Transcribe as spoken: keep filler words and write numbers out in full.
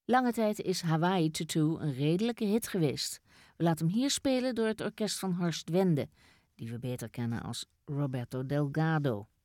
Lange tijd is Hawaii Tattoo een redelijke hit geweest. We laten hem hier spelen door het orkest van Horst Wende, die we beter kennen als Roberto Delgado.